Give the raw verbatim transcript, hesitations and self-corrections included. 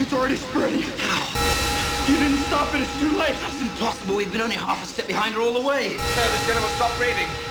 It's already spreading. You didn't stop it. It's too late. That's impossible. We've been only half a step behind her all the way. Sir, this gentleman stop breathing.